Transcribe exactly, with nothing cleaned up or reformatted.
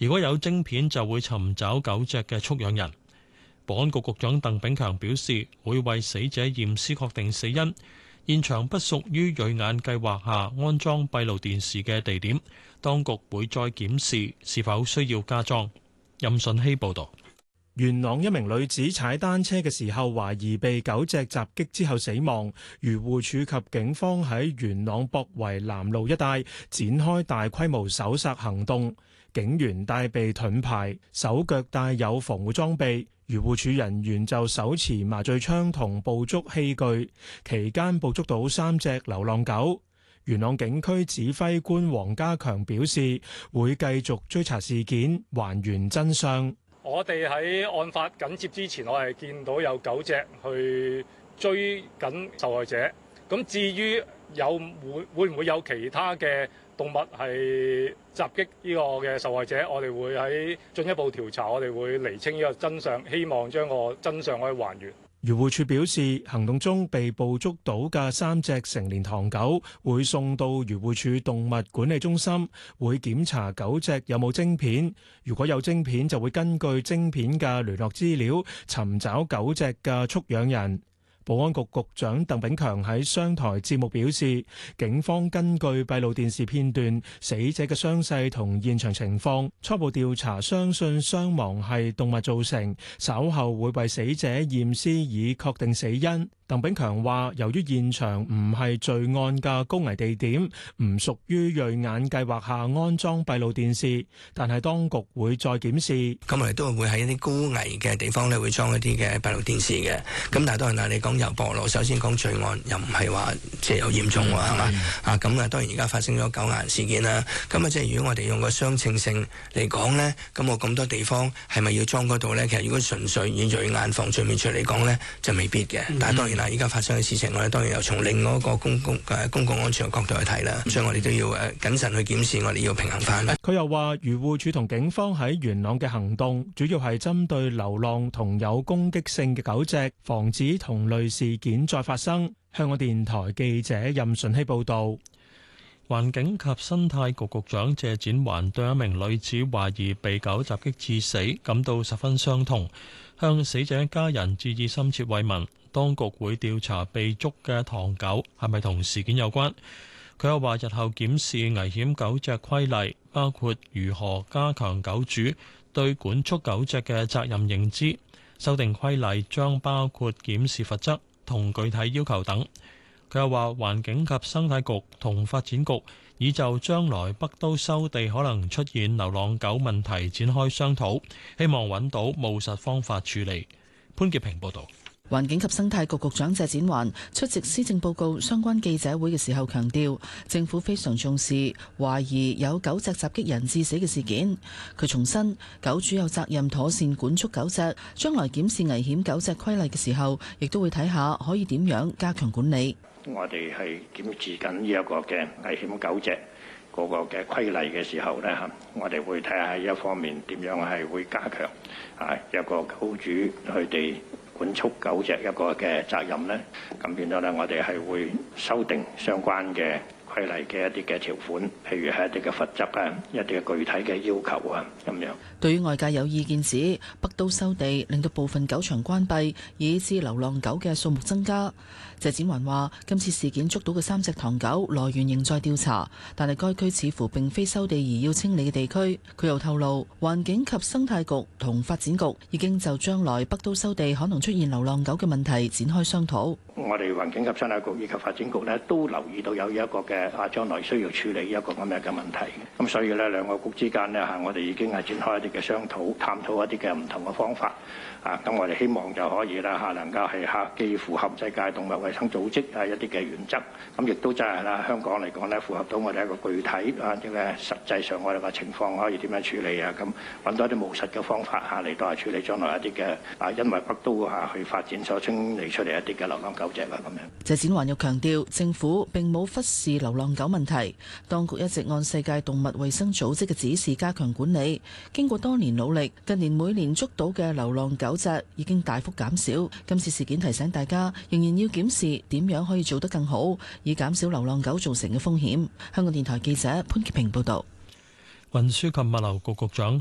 如果有晶片，就會尋找狗隻嘅畜養人。保安局局長鄧炳強表示，會為死者驗屍確定死因。現場不屬於瑞眼計劃下安裝閉路電視嘅地點，當局會再檢視是否需要加裝。任順希報導。 元朗一名女子踩單車嘅時候，懷疑被狗隻襲擊之後死亡。漁護署及警方喺元朗博圍南路一帶展開大規模搜索行動，警員帶備盾牌，手腳帶有防護裝備。漁護署人員就手持麻醉槍同捕捉器具，期間捕捉到三隻流浪狗。元朗警區指揮官黃家強表示，會繼續追查事件，還原真相。 我哋喺案發緊接之前，我係見到有狗隻去追緊受害者。咁至於有會會唔會有其他嘅動物係襲擊呢個嘅受害者，我哋會喺進一步調查，我哋會釐清呢個真相，希望將個真相可以還原。 漁護署表示，行動中被捕捉到嘅三隻成年唐狗會送到漁護署動物管理中心，會檢查狗隻有冇晶片。如果有晶片，就會根據晶片嘅聯絡資料尋找狗隻嘅畜養人。保安局局長鄧炳強喺商台節目表示，警方根據閉路電視片段、死者嘅傷勢同現場情況，初步調查相信傷亡係動物造成，稍後會為死者驗屍以確定死因。鄧炳強話，由於現場唔係罪案嘅高危地點，唔屬於瑞眼計劃下安裝閉路電視，但係當局會再檢視。 咁我哋都會喺一啲高危嘅地方咧，會裝一啲嘅閉路電視嘅。咁但係當然啦，你講由暴露，首先講罪案又唔係話即係有嚴重喎，係嘛？啊咁啊，當然而家發生咗狗眼事件啦。咁啊，即係如果我哋用個相稱性嚟講咧，咁我咁多地方係咪要裝嗰度咧？其實如果純粹以瑞眼防罪滅罪嚟講咧，就未必嘅。但係當然啦，而家發生嘅事情，我哋當然又從另外一個公共誒公共安全嘅角度去睇啦。所以我哋都要誒謹慎去檢視，我哋要平衡翻。 佢又話，漁護署同警方喺元朗嘅行動，主要係針對流浪同有攻擊性嘅狗隻，防止同類事件再發生。香港電台記者任順希報導。 環境及生態局局長謝展寰對一名女子懷疑被狗襲擊致死感到十分傷痛，向死者家人致以深切慰問。當局會調查被捉嘅唐狗係咪同事件有關。佢又話，日後檢視危險狗隻規例，包括如何加強狗主對管束狗隻嘅責任認知。修訂規例將包括檢視罰則同具體要求等。佢又話，環境及生態局同發展局已就將來北都收地可能出現流浪狗問題展開商討，希望揾到務實方法處理。潘潔平報導。 環境及生態局局長謝展寰出席施政報告相關記者會嘅時候強調，政府非常重視懷疑有狗隻襲擊人致死嘅事件。佢重申，狗主有責任妥善管束狗隻，將來檢視危險狗隻規例嘅時候，亦都會睇下可以點樣加強管理。 我哋係檢視緊呢一個嘅危險狗隻嗰個嘅規例嘅時候呢，嚇，我哋會睇下一方面點樣係會加強啊一個狗主佢哋管束狗隻一個嘅責任呢。咁變咗呢，我哋係會修訂相關嘅規例嘅一啲嘅條款，譬如係一啲嘅罰則啊，一啲嘅具體嘅要求啊，咁樣。 對於外界有意見指北都收地令到部分狗場關閉，以致流浪狗嘅數目增加，謝展寰話：今次事件捉到嘅三隻唐狗來源仍在調查，但係該區似乎並非收地而要清理嘅地區。佢又透露，環境及生態局同發展局已經就將來北都收地可能出現流浪狗嘅問題展開商討。 我哋環境及生態局以及發展局呢都留意到有一個嘅啊將來需要處理一個咁樣嘅問題。咁所以呢兩個局之間呢，嚇，我哋已經係展開一啲嘅商討，探討一啲嘅唔同嘅方法。啊，咁我哋希望就可以啦嚇，能夠係嚇既符合世界動物衛生組織啊一啲嘅原則，咁亦都真係啦香港嚟講咧符合到我哋一個具體啊啲嘅實際上我哋嘅情況可以點樣處理啊，咁揾到一啲務實嘅方法嚇嚟到係處理將來一啲嘅啊因為北都嚇去發展所清理出嚟一啲嘅流浪狗隻啊咁樣。 謝展寰又強調，政府並冇忽視流浪狗問題，當局一直按世界動物衛生組織嘅指示加強管理。經過多年努力，近年每年捉到嘅流浪狗隻已經大幅減少。今次事件提醒大家，仍然要檢視點樣可以做得更好，以減少流浪狗造成嘅風險。香港電台記者潘潔平報導。 運輸及物流局局長